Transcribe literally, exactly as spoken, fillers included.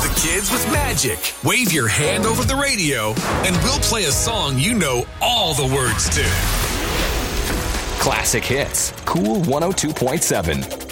the kids with magic. Wave your hand over the radio, and we'll play a song you know all the words to. Classic Hits. Cool one oh two point seven.